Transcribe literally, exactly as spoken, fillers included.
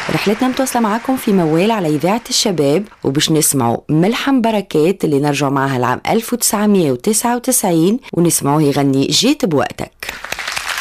رحلتنا متواصلة معكم في موال على إذاعة الشباب، وبش نسمعوا ملحم بركات اللي نرجع معها العام ألف وتسعمية وتسعة وتسعين ونسمعوه يغني جيت بوقتك.